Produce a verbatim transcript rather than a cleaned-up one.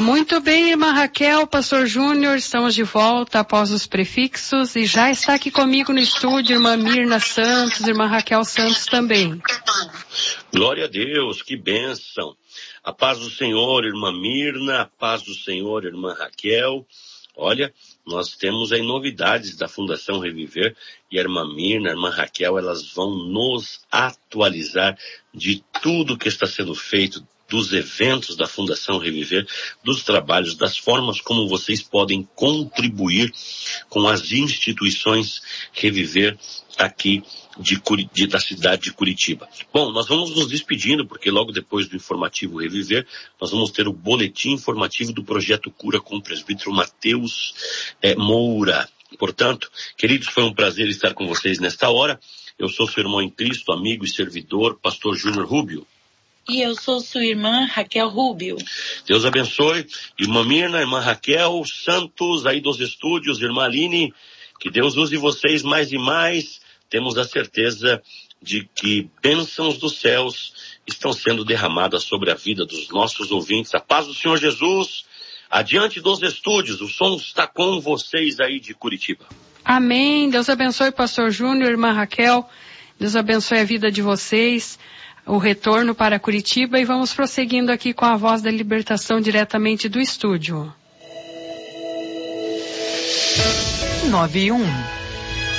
Muito bem, irmã Raquel, pastor Júnior, estamos de volta após os prefixos e já está aqui comigo no estúdio irmã Mirna Santos, irmã Raquel Santos também. Glória a Deus, que bênção. A paz do Senhor, irmã Mirna, a paz do Senhor, irmã Raquel. Olha, nós temos aí novidades da Fundação Reviver e a irmã Mirna, a irmã Raquel, elas vão nos atualizar de tudo que está sendo feito, dos eventos da Fundação Reviver, dos trabalhos, das formas como vocês podem contribuir com as instituições Reviver aqui de, de, da cidade de Curitiba. Bom, nós vamos nos despedindo, porque logo depois do informativo Reviver, nós vamos ter o boletim informativo do Projeto Cura com o presbítero Mateus é, Moura. Portanto, queridos, foi um prazer estar com vocês nesta hora. Eu sou seu irmão em Cristo, amigo e servidor, pastor Júnior Rubio. E eu sou sua irmã Raquel Rubio. Deus abençoe. Irmã Mirna, irmã Raquel Santos, aí dos estúdios, irmã Aline, que Deus use vocês mais e mais. Temos a certeza de que bênçãos dos céus estão sendo derramadas sobre a vida dos nossos ouvintes. A paz do Senhor Jesus, adiante dos estúdios, o som está com vocês aí de Curitiba. Amém. Deus abençoe pastor Júnior, irmã Raquel. Deus abençoe a vida de vocês. O retorno para Curitiba e vamos prosseguindo aqui com a Voz da Libertação diretamente do estúdio. nove um